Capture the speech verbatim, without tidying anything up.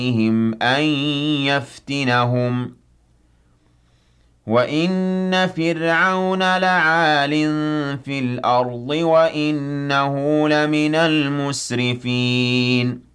عليهم أن يفتنهم وَإِنَّ فِرْعَوْنَ لَعَالٍ فِي الْأَرْضِ وَإِنَّهُ لَمِنَ الْمُسْرِفِينَ